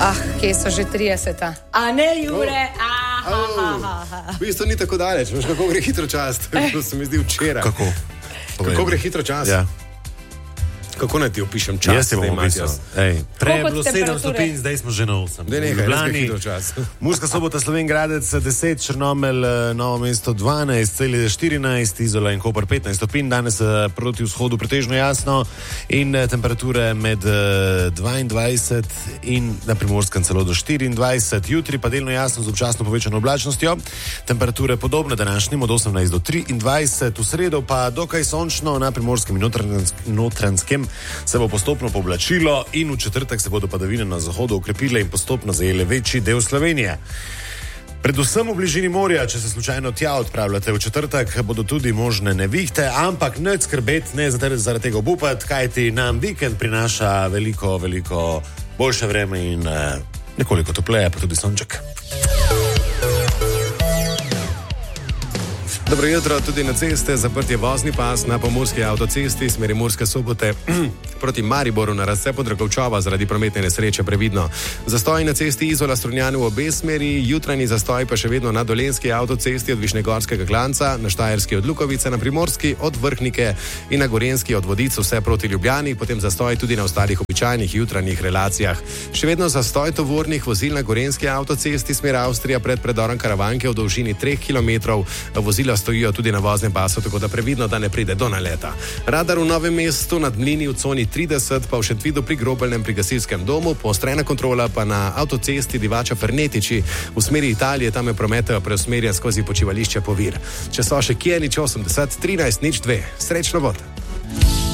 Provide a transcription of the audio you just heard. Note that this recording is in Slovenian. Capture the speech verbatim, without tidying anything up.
Ah, kje so že trideseta? A ne, Jure? Oh. Aha, aha, aha. V bistvu ni tako daleč, veš, kako gre hitro čas. To se mi zdi včeraj. Kako? Kako gre hitro čas? Ja. Kako naj ti opišem čas? Jaz se bom opisal. Prej je bilo sedem stopinj, zdaj smo že na osem. Da nekaj, res je hitro čas. Murska Sobota, Slovenj Gradec deset, Črnomelj, Novo mesto dvanajst, Celje štirinajst, Izola in Koper petnajst stopinj, danes proti vzhodu pretežno jasno in temperature med dvaindvajset in na Primorskem celo do štiriindvajset, jutri pa delno jasno z občasno povečano oblačnostjo, temperature podobne današnjim od osemnajst do triindvajset, v sredo pa dokaj sončno na Primorskem in Notranjskem se bo postopno povlačilo in v četrtek se bodo padavine na zahodu okrepile in postopno zajele večji del Slovenije. Predvsem v bližini morja, če se slučajno tja odpravljate v četrtek, bodo tudi možne nevihte, ampak ne skrbeti, ne zaradi tega obupati, kajti nam vikend prinaša veliko, veliko boljše vreme in eh, nekoliko topleje, pa tudi sonček. Dobro jutro, tudi na ceste, zaprt je vozni pas na pomurski avtocesti smeri Murske Sobote proti Mariboru na razcepu Dragovčova zaradi prometne nesreče previdno. Zastoj na cesti Izola Strunjan v obe smeri, jutranji zastoj pa še vedno na dolenski avtocesti od Višnegorskega klanca, na štajerski od Lukovice, na primorski od Vrhnike in na gorenski od Vodic vse proti Ljubljani, potem zastoj tudi na ostalih običajnih jutranjih relacijah. Še vedno zastoj tovornih vozil na gorenski avtocesti smer Avstrija pred predorom Karavanke v dolžini treh kilometrov, vozila stojijo tudi na voznem pasu, tako da previdno, da ne pride do naleta. Radar v Novem mestu nad Mlini v coni trideset, pa v Šentvidu pri Grobeljnem pri gasilskem domu, poostrena kontrola pa na avtocesti Divača Fernetiči v smeri Italije, tam je promet preusmerjen skozi počivališče Povir. Če so še kje, nič osemdeset, trinajst, nič dve. Srečno vod!